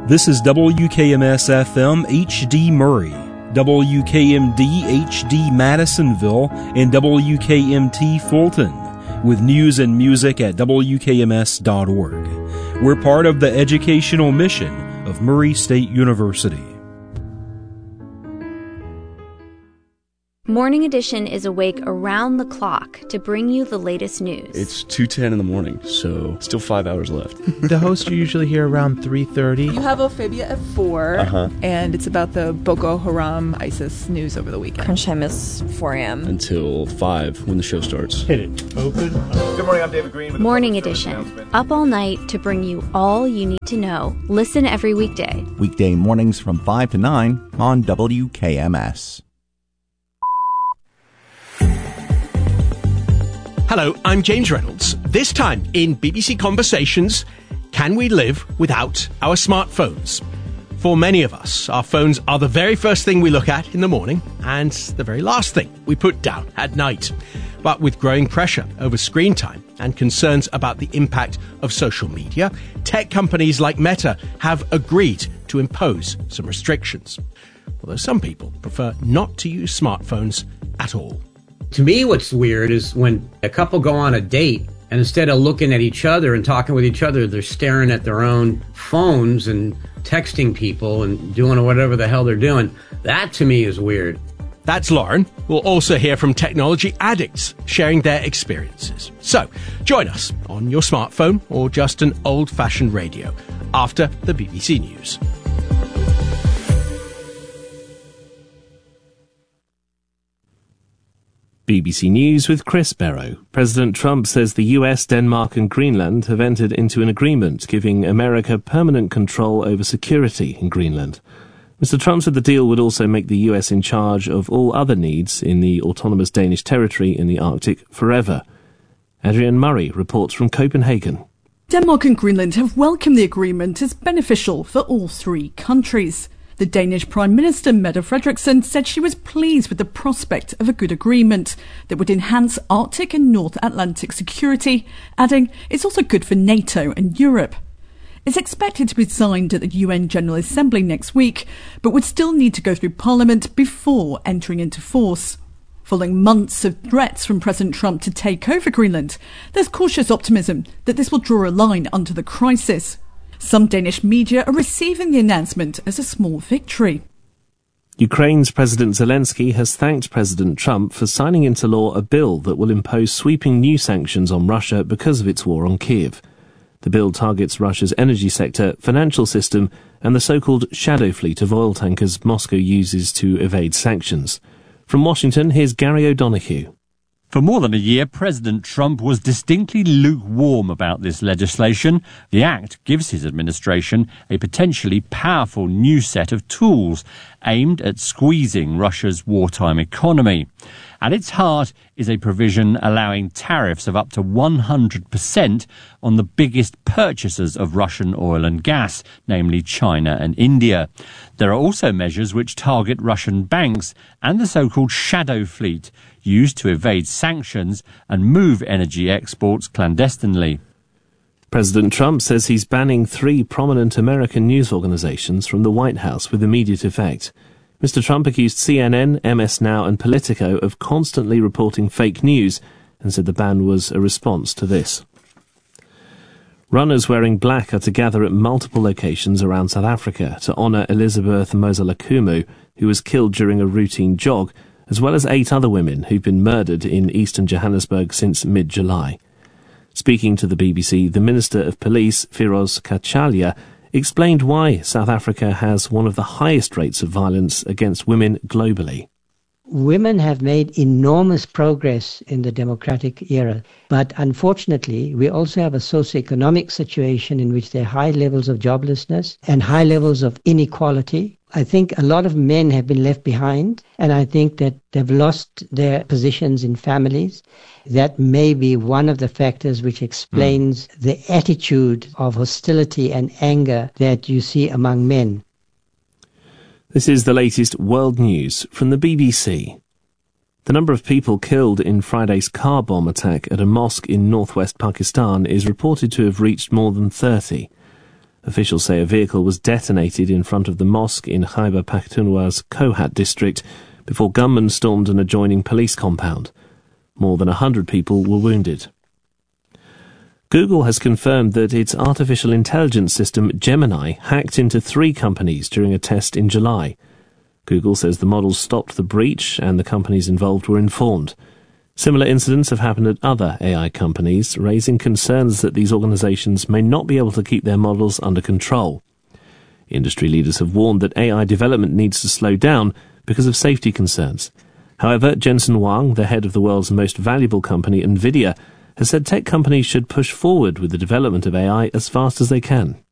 This is WKMS-FM HD Murray, WKMD HD Madisonville, and WKMT Fulton, with news and music at WKMS.org. We're part of the educational mission of Murray State University. Morning Edition is awake around the clock to bring you the latest news. It's 2:10 in the morning, so still 5 hours left. The host you usually hear around 3:30. You have Ophabia at 4, and it's about the Boko Haram ISIS news over the weekend. Crunch time is 4 a.m. Until 5 when the show starts. Hit it. Open. Good morning, I'm David Green with Morning Edition, up all night to bring you all you need to know. Listen every weekday. Weekday mornings from 5 to 9 on WKMS. Hello, I'm James Reynolds. This time in BBC Conversations, can we live without our smartphones? For many of us, our phones are the very first thing we look at in the morning and the very last thing we put down at night. But with growing pressure over screen time and concerns about the impact of social media, tech companies like Meta have agreed to impose some restrictions. Although some people prefer not to use smartphones at all. To me, what's weird is when a couple go on a date and instead of looking at each other and talking with each other, they're staring at their own phones and texting people and doing whatever the hell they're doing. That to me is weird. That's Lauren. We'll also hear from technology addicts sharing their experiences. So, join us on your smartphone or just an old-fashioned radio after the BBC News. BBC News with Chris Barrow. President Trump says the US, Denmark and Greenland have entered into an agreement giving America permanent control over security in Greenland. Mr. Trump said the deal would also make the US in charge of all other needs in the autonomous Danish territory in the Arctic forever. Adrienne Murray reports from Copenhagen. Denmark and Greenland have welcomed the agreement as beneficial for all three countries. The Danish Prime Minister, Mette Frederiksen, said she was pleased with the prospect of a good agreement that would enhance Arctic and North Atlantic security, adding it's also good for NATO and Europe. It's expected to be signed at the UN General Assembly next week, but would still need to go through Parliament before entering into force. Following months of threats from President Trump to take over Greenland, there's cautious optimism that this will draw a line under the crisis. Some Danish media are receiving the announcement as a small victory. Ukraine's President Zelensky has thanked President Trump for signing into law a bill that will impose sweeping new sanctions on Russia because of its war on Kyiv. The bill targets Russia's energy sector, financial system, and the so-called shadow fleet of oil tankers Moscow uses to evade sanctions. From Washington, here's Gary O'Donoghue. For more than a year, President Trump was distinctly lukewarm about this legislation. The act gives his administration a potentially powerful new set of tools aimed at squeezing Russia's wartime economy. At its heart is a provision allowing tariffs of up to 100% on the biggest purchasers of Russian oil and gas, namely China and India. There are also measures which target Russian banks and the so-called shadow fleet, used to evade sanctions and move energy exports clandestinely. President Trump says he's banning 3 prominent American news organizations from the White House with immediate effect. Mr. Trump accused CNN, MS Now and Politico of constantly reporting fake news and said the ban was a response to this. Runners wearing black are to gather at multiple locations around South Africa to honour Elizabeth Mosalakumu, who was killed during a routine jog, as well as 8 other women who've been murdered in eastern Johannesburg since mid-July. Speaking to the BBC, the Minister of Police, Firoz Kachalia, explained why South Africa has one of the highest rates of violence against women globally. Women have made enormous progress in the democratic era, but unfortunately we also have a socioeconomic situation in which there are high levels of joblessness and high levels of inequality. I think a lot of men have been left behind, and I think that they've lost their positions in families. That may be one of the factors which explains the attitude of hostility and anger that you see among men. This is the latest world news from the BBC. The number of people killed in Friday's car bomb attack at a mosque in northwest Pakistan is reported to have reached more than 30. Officials say a vehicle was detonated in front of the mosque in Khyber Pakhtunkhwa's Kohat district before gunmen stormed an adjoining police compound. More than 100 people were wounded. Google has confirmed that its artificial intelligence system Gemini hacked into 3 companies during a test in July. Google says the models stopped the breach and the companies involved were informed. Similar incidents have happened at other AI companies, raising concerns that these organizations may not be able to keep their models under control. Industry leaders have warned that AI development needs to slow down because of safety concerns. However, Jensen Huang, the head of the world's most valuable company, NVIDIA, has said tech companies should push forward with the development of AI as fast as they can.